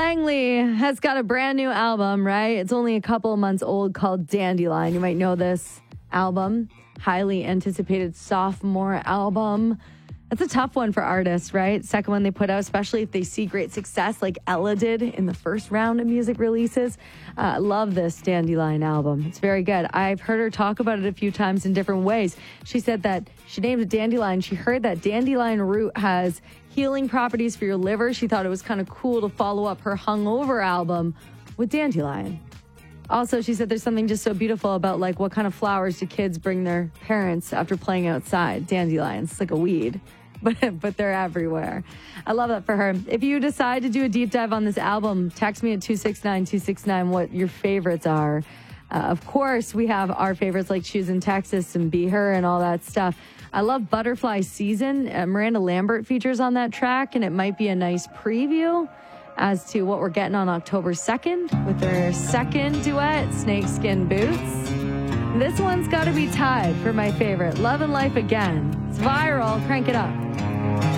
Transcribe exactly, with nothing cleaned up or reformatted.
Langley has got a brand new album, right? It's only a couple months old, called Dandelion. You might know this album. Highly anticipated sophomore album. That's a tough one for artists, right? Second one they put out, especially if they see great success like Ella did in the first round of music releases. I uh, love this Dandelion album. It's very good. I've heard her talk about it a few times in different ways. She said that she named it Dandelion. She heard that dandelion root has healing properties for your liver. She thought it was kind of cool to follow up her Hungover album with Dandelion. Also, she said there's something just so beautiful about, like, what kind of flowers do kids bring their parents after playing outside? Dandelions. It's like a weed. But but they're everywhere. I love that for her. If you decide to do a deep dive on this album, text me at two six nine two six nine what your favorites are. Uh, of course, we have our favorites like Choosing Texas and Be Her and all that stuff. I love Butterfly Season. Uh, Miranda Lambert features on that track, and it might be a nice preview as to what we're getting on October second with their second duet, Snakeskin Boots. This one's got to be tied for my favorite, Love and Life Again. It's viral. Crank it up.